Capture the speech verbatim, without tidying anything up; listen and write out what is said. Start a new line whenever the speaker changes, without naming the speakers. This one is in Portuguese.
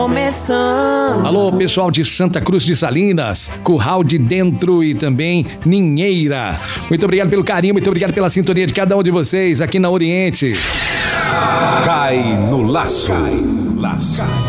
Começando.
Alô, pessoal de Santa Cruz de Salinas, Curral de Dentro e também Ninheira. Muito obrigado pelo carinho, muito obrigado pela sintonia de cada um de vocês aqui na Oriente.
Cai no laço. Cai no laço.